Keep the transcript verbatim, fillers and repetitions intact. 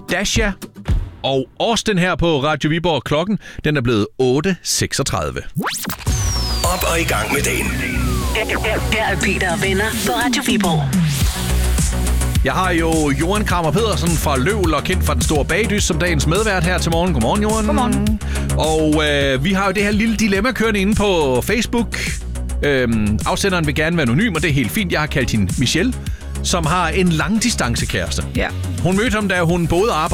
Dasha og Austin her på Radio Viborg. Klokken den er blevet otte seksogtredive. Op og i gang med dagen. Her er Peter og venner på Radio Viborg. Jeg har jo Johan Kramer Pedersen fra Løvel og kendt fra Den Store Bagdys som dagens medvært her til morgen. Godmorgen, Johan. Godmorgen. Og øh, vi har jo det her lille dilemma kørende inde på Facebook. Øhm, afsenderen vil gerne være anonym, og det er helt fint. Jeg har kaldt hende Michelle, som har en langdistancekæreste. Ja. Hun mødte ham, da hun både arbejdede